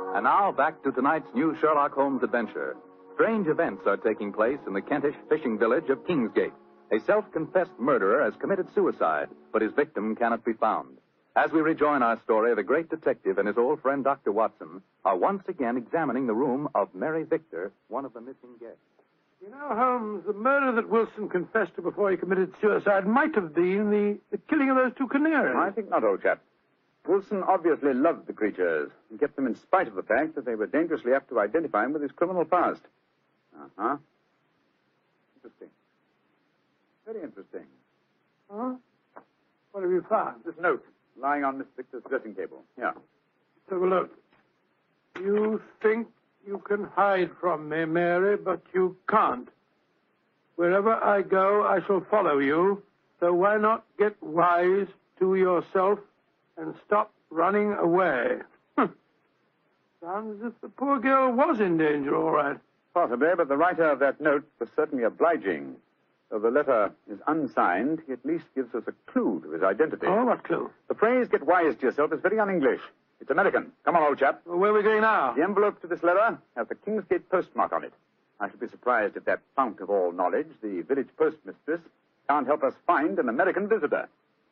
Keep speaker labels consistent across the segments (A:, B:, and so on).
A: And now, back to tonight's new Sherlock Holmes adventure. Strange events are taking place in the Kentish fishing village of Kingsgate. A self-confessed murderer has committed suicide, but his victim cannot be found. As we rejoin our story, the great detective and his old friend Dr. Watson are once again examining the room of Mary Victor, one of the missing guests.
B: You know, Holmes, the murder that Wilson confessed to before he committed suicide might have been the killing of those two canaries.
C: I think not, old chap. Wilson obviously loved the creatures and kept them in spite of the fact that they were dangerously apt to identify him with his criminal past. Uh-huh. Interesting. Very interesting.
B: Huh? What have you found?
C: This note lying on Miss Victor's dressing table. Here.
B: Have a look. You think you can hide from me, Mary, but you can't. Wherever I go, I shall follow you. So why not get wise to yourself and stop running away? Sounds as if the poor girl was in danger, all right.
C: Possibly, but the writer of that note was certainly obliging. Though the letter is unsigned, he at least gives us a clue to his identity.
B: Oh, what clue?
C: The phrase, get wise to yourself, is very un-English. It's American. Come on, old chap.
B: Well, where are we going now?
C: The envelope to this letter has the Kingsgate postmark on it. I should be surprised if that fount of all knowledge, the village postmistress, can't help us find an American visitor.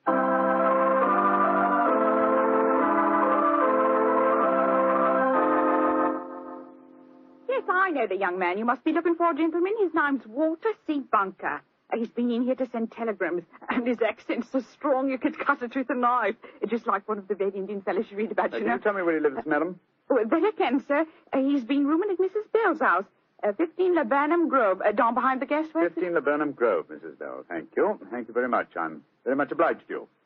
D: Yes, I know the young man you must be looking for, gentlemen. His name's Walter C. Bunker. He's been in here to send telegrams, and his accent's so strong you could cut it with a knife. Just like one of the Red Indian fellows you read about, you know.
C: Can you tell me where he lives, madam?
D: Well, I can, sir. He's been rooming at Mrs. Bell's house, 15 Laburnum Grove, down behind the gas works.
C: 15 Laburnum Grove, Mrs. Bell. Thank you. Thank you very much. I'm very much obliged to you.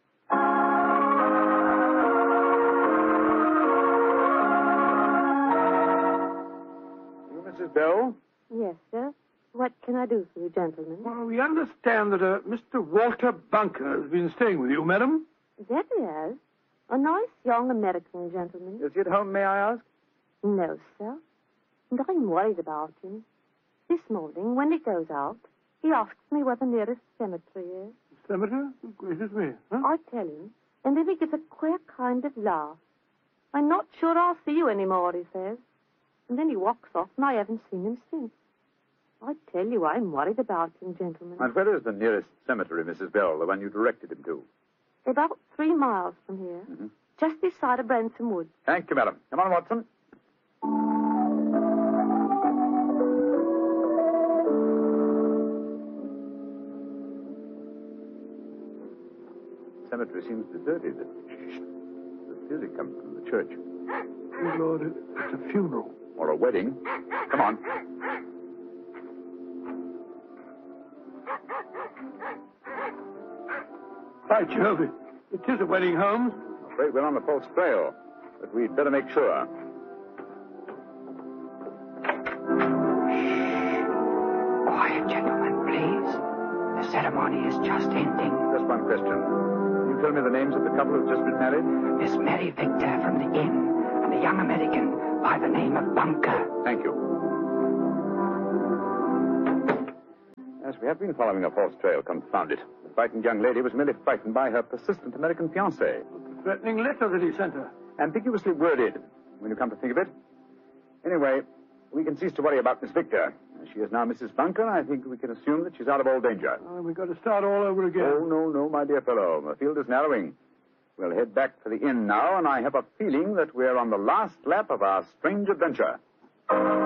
C: You, Mrs. Bell?
E: Yes, sir. What can I do for you, gentlemen?
B: Well, we understand that Mr. Walter Bunker has been staying with you, madam.
E: That he has. A nice young American gentleman.
C: Is he at home, may I ask?
E: No, sir. And I'm worried about him. This morning, when he goes out, he asks me where the nearest cemetery is.
B: Cemetery? Oh, gracious me. Huh?
E: I tell him, and then he gives a queer kind of laugh. I'm not sure I'll see you anymore, he says. And then he walks off, and I haven't seen him since. I tell you, I'm worried about him, gentlemen.
C: And where is the nearest cemetery, Mrs. Bell, the one you directed him to?
E: About 3 miles from here.
C: Mm-hmm.
E: Just this side of Branson Woods.
C: Thank you, madam. Come on, Watson. The cemetery seems deserted. The music comes from the church.
B: Oh, Lord, it's a funeral.
C: Or a wedding. Come on.
B: By Jove, it is a wedding, Holmes.
C: I'm afraid we're on a false trail, but we'd better make sure.
F: Quiet, gentlemen, please. The ceremony is just ending.
C: Just one question. Can you tell me the names of the couple who've just been married?
F: Miss Mary Victor from the inn, and a young American by the name of Bunker.
C: Thank you. Yes, we have been following a false trail, confound it. The frightened young lady was merely frightened by her persistent American fiancé.
B: The threatening letter that he sent her.
C: Ambiguously worded, when you come to think of it. Anyway, we can cease to worry about Miss Victor. She is now Mrs. Bunker. I think we can assume that she's out of all danger.
B: We've got to start all over again.
C: Oh, no, my dear fellow. The field is narrowing. We'll head back to the inn now, and I have a feeling that we're on the last lap of our strange adventure.